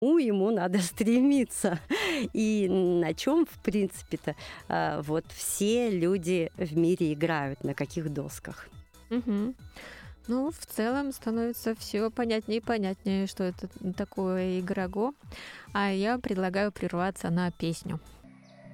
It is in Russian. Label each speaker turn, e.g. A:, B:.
A: ему надо стремиться. И на чем, в принципе-то, вот все люди в мире играют, на каких досках.
B: Мгм. Ну, в целом становится все понятнее и понятнее, что это такое игра Го. А я предлагаю прерваться на песню.